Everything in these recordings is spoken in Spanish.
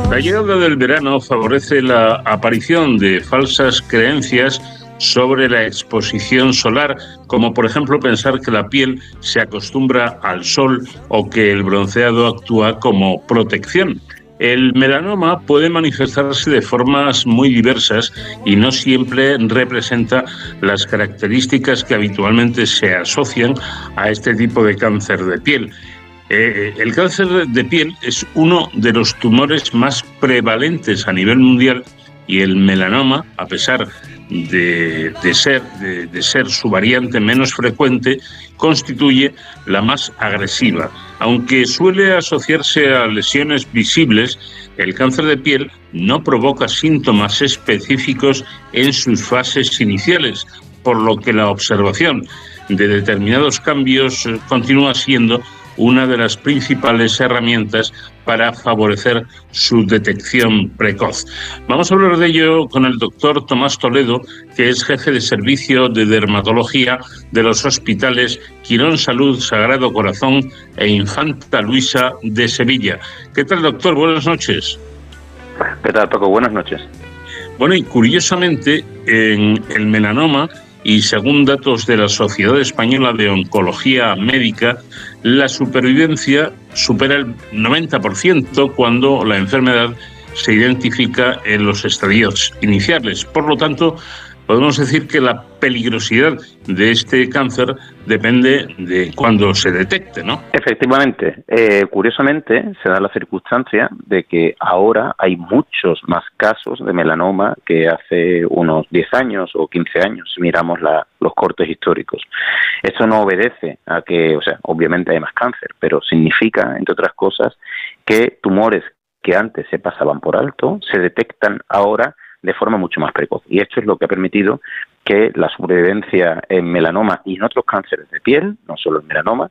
La llegada del verano favorece la aparición de falsas creencias sobre la exposición solar, como por ejemplo pensar que la piel se acostumbra al sol o que el bronceado actúa como protección. El melanoma puede manifestarse de formas muy diversas y no siempre representa las características que habitualmente se asocian a este tipo de cáncer de piel. El cáncer de piel es uno de los tumores más prevalentes a nivel mundial y el melanoma, a pesar de ser su variante menos frecuente, constituye la más agresiva. Aunque suele asociarse a lesiones visibles, el cáncer de piel no provoca síntomas específicos en sus fases iniciales, por lo que la observación de determinados cambios continúa siendo una de las principales herramientas para favorecer su detección precoz. Vamos a hablar de ello con el doctor Tomás Toledo, que es jefe de servicio de dermatología de los hospitales Quirón Salud, Sagrado Corazón e Infanta Luisa de Sevilla. ¿Qué tal, doctor? Buenas noches. ¿Qué tal, Paco? Buenas noches. Bueno, y curiosamente, en el melanoma, y según datos de la Sociedad Española de Oncología Médica, la supervivencia supera el 90% cuando la enfermedad se identifica en los estadios iniciales. Por lo tanto, podemos decir que la peligrosidad de este cáncer depende de cuándo se detecte, ¿no? Efectivamente. Curiosamente, se da la circunstancia de que ahora hay muchos más casos de melanoma que hace unos 10 años o 15 años, si miramos los cortes históricos. Esto no obedece a que, obviamente hay más cáncer, pero significa, entre otras cosas, que tumores que antes se pasaban por alto se detectan ahora de forma mucho más precoz. Y esto es lo que ha permitido que la supervivencia en melanoma y en otros cánceres de piel, no solo en melanoma,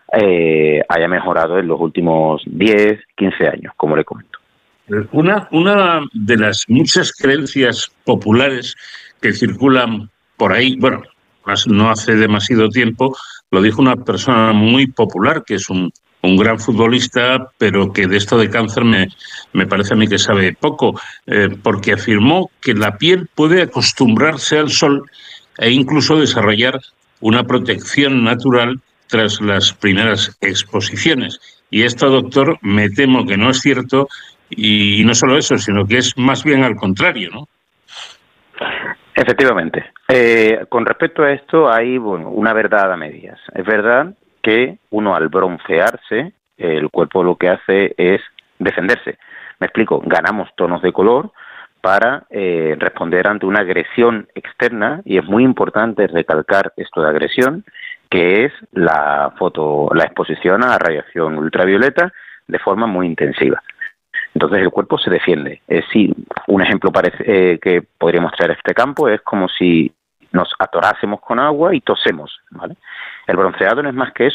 haya mejorado en los últimos 10, 15 años, como le comento. Una de las muchas creencias populares que circulan por ahí, bueno, no hace demasiado tiempo, lo dijo una persona muy popular, que es un gran futbolista, pero que de esto de cáncer me parece a mí que sabe poco, porque afirmó que la piel puede acostumbrarse al sol e incluso desarrollar una protección natural tras las primeras exposiciones. Y esto, doctor, me temo que no es cierto, y no solo eso, sino que es más bien al contrario, ¿no? Efectivamente. Con respecto a esto hay una verdad a medias. Es verdad que uno al broncearse, el cuerpo lo que hace es defenderse. Me explico, ganamos tonos de color para responder ante una agresión externa, y es muy importante recalcar esto de agresión, que es la exposición a radiación ultravioleta de forma muy intensiva. Entonces el cuerpo se defiende. Sí, un ejemplo que podríamos traer a este campo es como si nos atorásemos con agua y tosemos, ¿vale? El bronceado no es más que eso.